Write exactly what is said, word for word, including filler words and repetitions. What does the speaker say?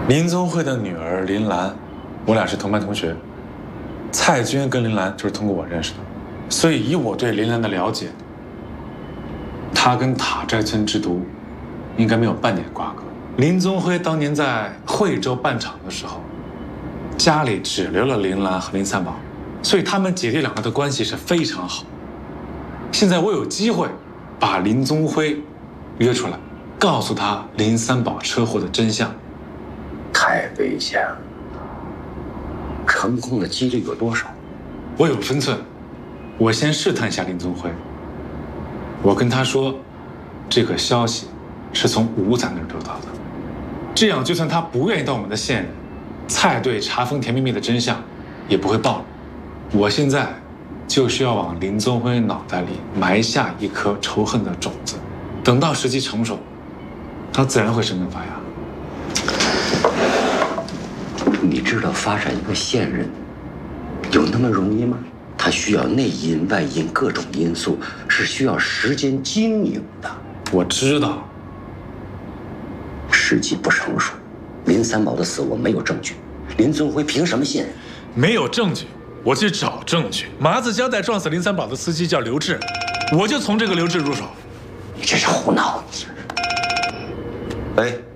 林宗辉的女儿林兰，我俩是同班同学。蔡娟跟林兰就是通过我认识的，所以以我对林兰的了解，她跟塔寨村之毒应该没有半点瓜葛。林宗辉当年在惠州办厂的时候，家里只留了林兰和林三宝，所以他们姐弟两个的关系是非常好。现在我有机会把林宗辉约出来，告诉他林三宝车祸的真相。 太危险了，成功的几率有多少？ 我有分寸，我先试探一下林宗辉。我跟他说，这个消息是从吴仔那儿得到的，这样就算他不愿意当我们的线人，蔡队查封甜蜜蜜的真相也不会暴露。我现在就需要往林宗辉脑袋里埋下一颗仇恨的种子，等到时机成熟，他自然会生根发芽。 你知道发展一个线人有那么容易吗？它需要内因外因各种因素，是需要时间经营的。 我知道， 时机不成熟。林三宝的死我没有证据，林宗辉凭什么信任？ 没有证据，我去找证据。麻子交代撞死林三宝的司机叫刘志，我就从这个刘志入手。 你这是胡闹！哎。